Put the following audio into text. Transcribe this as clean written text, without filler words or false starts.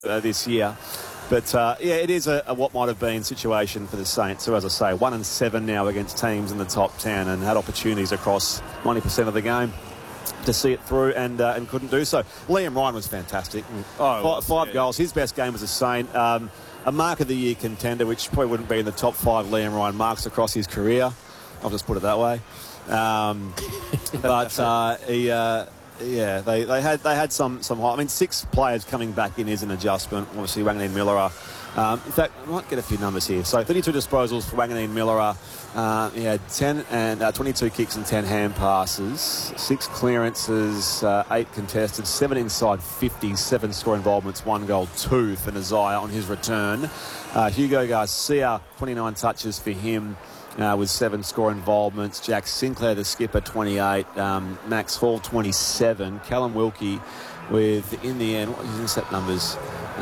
this year. But, yeah, it is a what might have been situation for the Saints, who, as I say, 1-7 now against teams in the top 10 and had opportunities across 90% of the game to see it through and couldn't do so. Liam Ryan was fantastic. Five goals. His best game as a Saint. A Mark of the Year contender, which probably wouldn't be in the top 5 Liam Ryan marks across his career. I'll just put it that way. They had some high. I mean, 6 players coming back in is an adjustment. Obviously, Wanganeen Millera. In fact, I might get a few numbers here. So 32 disposals for Wanganeen Millera. He had 10 and 22 kicks and 10 hand passes, 6 clearances, 8 contested, 7 inside 50, 7 score involvements, 1 goal, 2 for Nazaya on his return. Hugo Garcia, 29 touches for him. With 7 score involvements. Jack Sinclair, the skipper, 28. Max Hall, 27. Callum Wilkie with, in the end, what are his intercept numbers?